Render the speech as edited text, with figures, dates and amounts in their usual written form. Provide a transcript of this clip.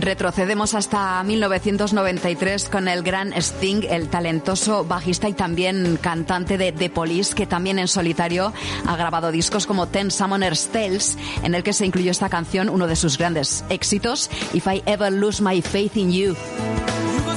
Retrocedemos hasta 1993 con el gran Sting, el talentoso bajista y también cantante de The Police, que también en solitario ha grabado discos como Ten Summoner's Tales, en el que se incluyó esta canción, uno de sus grandes éxitos, If I Ever Lose My Faith in You.